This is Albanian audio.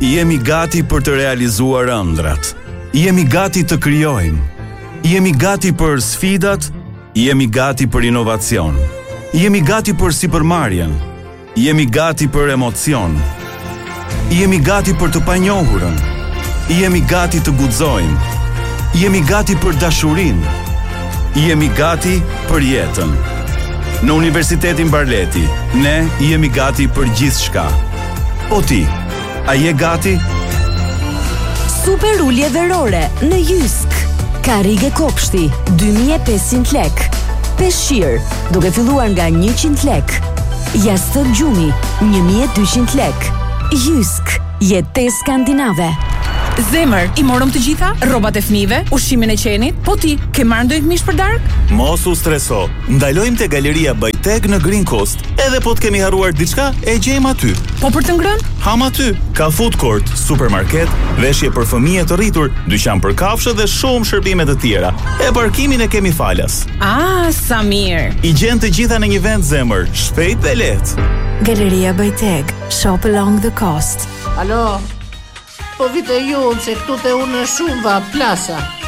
Jemi gati për të realizuar ëndrat. Jemi gati të krijojmë. Jemi gati për sfidat. Jemi gati për inovacion. Jemi gati për sipërmarrjen. Jemi gati për emocion. Jemi gati për të panjohurën. Jemi gati të guxojmë. Jemi gati për dashurinë. Jemi gati për jetën. Në Universitetin Barleti, ne jemi gati për gjithçka. O ti, a je gati? Super ulje verore në Jysk. Karrige kopshti, 2500 lek. Peshqir, duke filluar nga 100 lek. Jastëk gjumi, 1200 lek. Jysk, jetë skandinave. Zemër, i morëm të gjitha? Rrobat e fëmijëve, ushqimin e qenit? Po ti, ke marrë ndonjë mish për darkë? Mos u streso. Ndalojmë te Galeria Bajtek në Green Coast. Edhe po të kemi harruar diçka, e gjejmë aty. Po për të ngrënë? Ham aty. Ka food court, supermarket, veshje për fëmijë të rritur, dyqan për kafshë dhe shumë shërbime të tjera. E parkimin e kemi falas. Ah, sa mirë. I gjen të gjitha në një vend, zemër, shpejt dhe lehtë. Galeria Bajtek, shop along the coast. Alo, po vite ju se këtu te unë shumë va plasa.